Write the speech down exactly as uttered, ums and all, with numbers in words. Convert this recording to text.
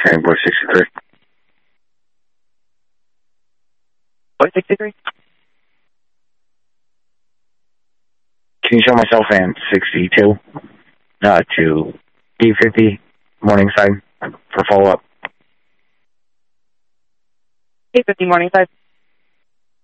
Training Board sixty-three. What, sixty-three? Can you show myself and sixty-two uh, to D fifty Morningside for follow-up? D fifty Morningside.